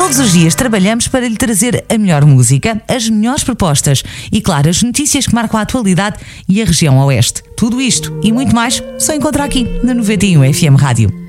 Todos os dias trabalhamos para lhe trazer a melhor música, as melhores propostas e, claro, as notícias que marcam a atualidade e a região oeste. Tudo isto e muito mais só encontra aqui na 91 FM Rádio.